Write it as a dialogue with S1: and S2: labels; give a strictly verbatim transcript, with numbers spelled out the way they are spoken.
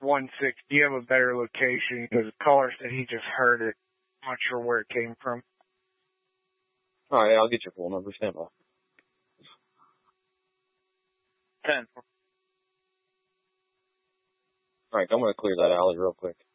S1: one six. Do you have a better location? Because the caller said he just heard it. Not sure where it came from.
S2: All right, I'll get your phone number. Stand by.
S1: ten.
S2: All right, I'm going to clear that alley real quick.